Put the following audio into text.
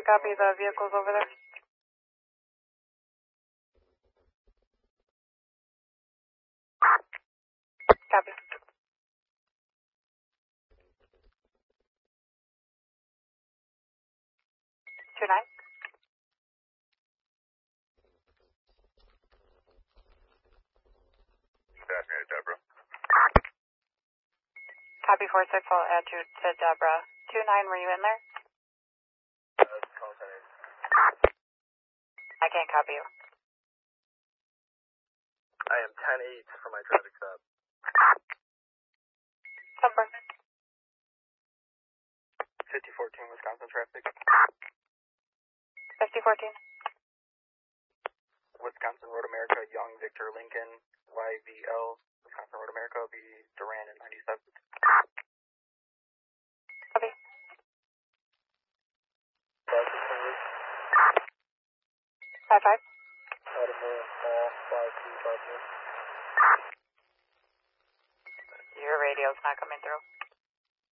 copy the vehicles over there? Copy. 2-9. Fascinated, Deborah. Copy 4-6, I'll add you to Deborah. 2-9, were you in there? Call 10-8. I can't copy you. I am 10-8 for my traffic stop. Number. 5014 Wisconsin traffic. 5014. Wisconsin Road America, Young, Victor, Lincoln, YVL, Wisconsin Road America, will be Duran at 97. Copy. 5-5. Your radio's not coming through.